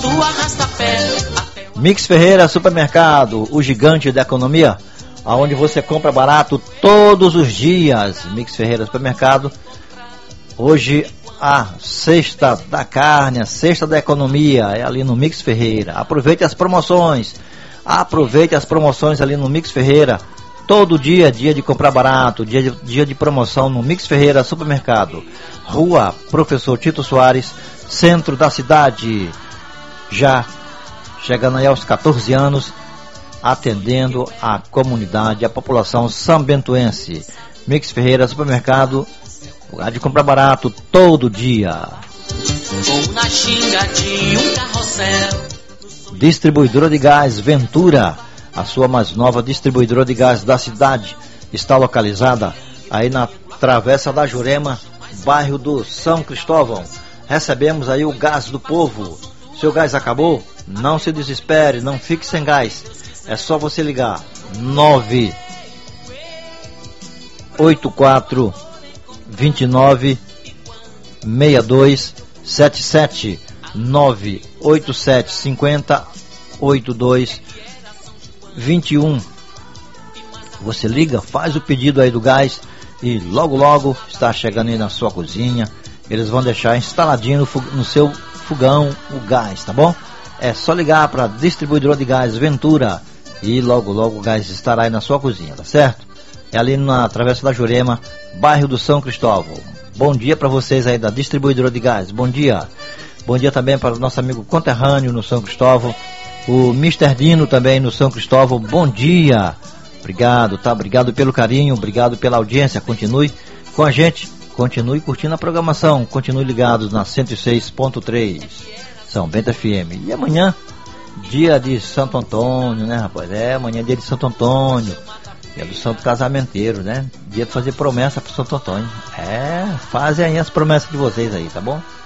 do arrasta-pé. Mix Ferreira Supermercado, o gigante da economia, aonde você compra barato todos os dias. Mix Ferreira Supermercado, hoje a sexta da carne, a sexta da economia, é ali no Mix Ferreira. Aproveite as promoções ali no Mix Ferreira. Todo dia, dia de comprar barato, dia de promoção no Mix Ferreira Supermercado. Rua Professor Tito Soares, centro da cidade. Já chegando aí aos 14 anos, atendendo a comunidade, a população sambentuense. Mix Ferreira Supermercado, lugar de comprar barato todo dia. Ou na xinga de um carrossel. Distribuidora de gás Ventura, a sua mais nova distribuidora de gás da cidade, está localizada aí na Travessa da Jurema, bairro do São Cristóvão. Recebemos aí o gás do povo. Seu gás acabou? Não se desespere, não fique sem gás. É só você ligar 984 29 62 77 987 50 82 21. Você liga, faz o pedido aí do gás e logo está chegando aí na sua cozinha. Eles vão deixar instaladinho no seu fogão o gás, tá bom? É só ligar para a distribuidora de gás Ventura e logo o gás estará aí na sua cozinha, tá certo? É ali na Travessa da Jurema, bairro do São Cristóvão. Bom dia para vocês aí da distribuidora de gás, bom dia. Bom dia também para o nosso amigo conterrâneo no São Cristóvão, o Mr. Dino também no São Cristóvão, bom dia. Obrigado, tá? Obrigado pelo carinho, obrigado pela audiência. Continue com a gente, continue curtindo a programação, continue ligados na 106.3 São Bento FM. E amanhã, dia de Santo Antônio, né, rapaz? Amanhã é dia de Santo Antônio, dia do Santo Casamenteiro, né? Dia de fazer promessa para Santo Antônio. Fazem aí as promessas de vocês aí, tá bom?